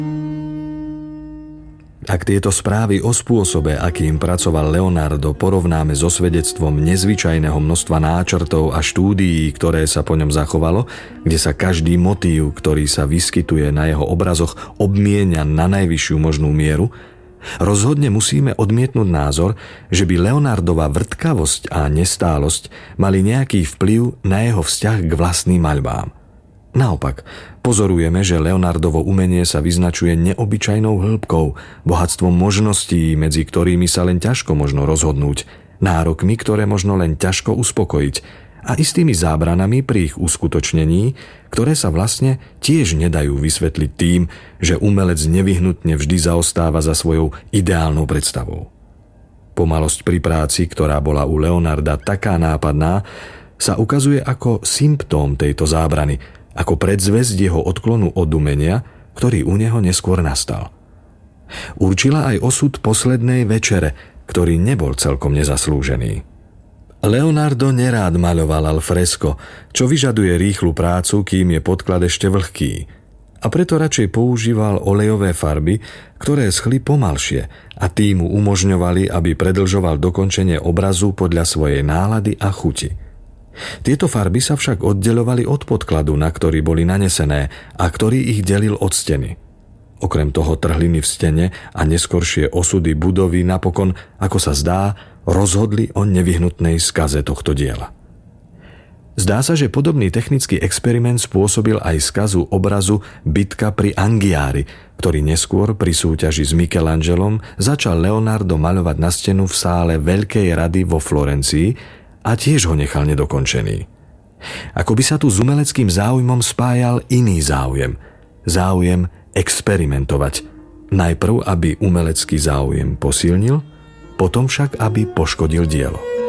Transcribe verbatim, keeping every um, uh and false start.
Ak tieto správy o spôsobe, akým pracoval Leonardo, porovnáme so svedectvom nezvyčajného množstva náčrtov a štúdií, ktoré sa po ňom zachovalo, kde sa každý motív, ktorý sa vyskytuje na jeho obrazoch, obmienia na najvyššiu možnú mieru, rozhodne musíme odmietnúť názor, že by Leonardova vrtkavosť a nestálosť mali nejaký vplyv na jeho vzťah k vlastným maľbám. Naopak, pozorujeme, že Leonardovo umenie sa vyznačuje neobyčajnou hĺbkou, bohatstvom možností, medzi ktorými sa len ťažko možno rozhodnúť, nárokmi, ktoré možno len ťažko uspokojiť a istými zábranami pri ich uskutočnení, ktoré sa vlastne tiež nedajú vysvetliť tým, že umelec nevyhnutne vždy zaostáva za svojou ideálnou predstavou. Pomalosť pri práci, ktorá bola u Leonarda taká nápadná, sa ukazuje ako symptóm tejto zábrany, ako predzvesť jeho odklonu od umenia, ktorý u neho neskôr nastal. Určila aj osud poslednej večere, ktorý nebol celkom nezaslúžený. Leonardo nerád maľoval al fresco, čo vyžaduje rýchlu prácu, kým je podklad ešte vlhký, a preto radšej používal olejové farby, ktoré schli pomalšie a tým mu umožňovali, aby predlžoval dokončenie obrazu podľa svojej nálady a chuti. Tieto farby sa však oddeľovali od podkladu, na ktorý boli nanesené a ktorý ich delil od steny. Okrem toho trhliny v stene a neskoršie osudy budovy napokon, ako sa zdá, rozhodli o nevyhnutnej skaze tohto diela. Zdá sa, že podobný technický experiment spôsobil aj skazu obrazu Bitka pri Anghiari, ktorý neskôr pri súťaži s Michelangelom začal Leonardo maľovať na stenu v sále Veľkej rady vo Florencii a tiež ho nechal nedokončený. Ako by sa tu s umeleckým záujmom spájal iný záujem. Záujem experimentovať. Najprv, aby umelecký záujem posilnil, potom však, aby poškodil dielo.